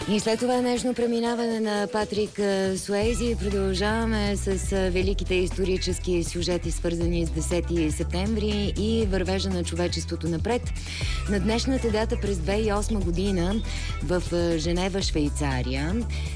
И след това днешно преминаване на Патрик Суейзи продължаваме с великите исторически сюжети, свързани с 10 септември и вървежа на човечеството напред. На днешната дата през 2008 година в Женева, Швейцария,